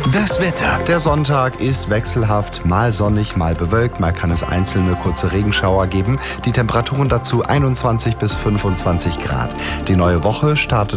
Das Wetter. Der Sonntag ist wechselhaft, mal sonnig, mal bewölkt, mal kann es einzelne kurze Regenschauer geben. Die Temperaturen dazu 21 bis 25 Grad. Die neue Woche startet